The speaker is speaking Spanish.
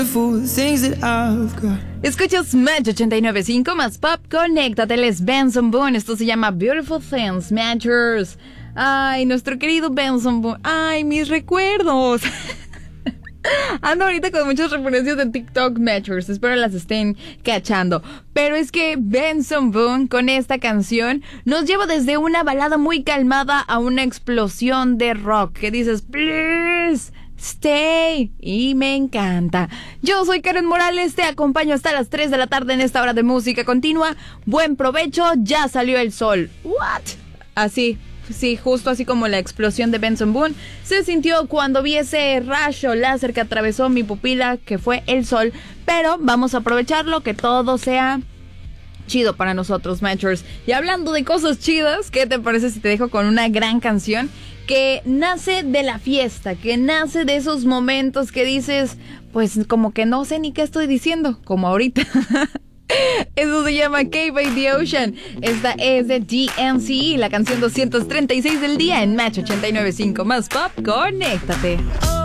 Escuchas Match 89.5 más pop, conéctate, les Benson Boone. Esto se llama Beautiful Things, Matchers. Ay, nuestro querido Benson Boone. Ay, mis recuerdos. Ando ahorita con muchas referencias de TikTok Matchers, espero las estén cachando. Pero es que Benson Boone con esta canción nos lleva desde una balada muy calmada a una explosión de rock que dices, please stay, y me encanta. Yo soy Karen Morales, te acompaño hasta las 3 de la tarde en esta hora de música continua. Buen provecho, ya salió el sol. What? Así. Sí, justo así como la explosión de Benson Boone se sintió cuando vi ese rayo láser que atravesó mi pupila, que fue el sol. Pero vamos a aprovecharlo, que todo sea chido para nosotros, Matchers. Y hablando de cosas chidas, ¿qué te parece si te dejo con una gran canción que nace de la fiesta, que nace de esos momentos que dices, pues como que no sé ni qué estoy diciendo, como ahorita? Eso se llama Cave by the Ocean. Esta es de DNCE, la canción 236 del día en Match 89.5 más pop. Conéctate.